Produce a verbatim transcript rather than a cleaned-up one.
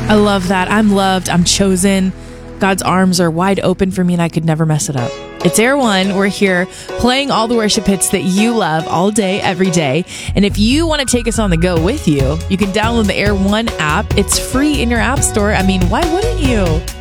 I love that. I'm loved. I'm chosen. God's arms are wide open for me and I could never mess it up. It's Air One. We're here playing all the worship hits that you love all day, every day. And if you want to take us on the go with you, you can download the Air One app. It's free in your app store. I mean, why wouldn't you?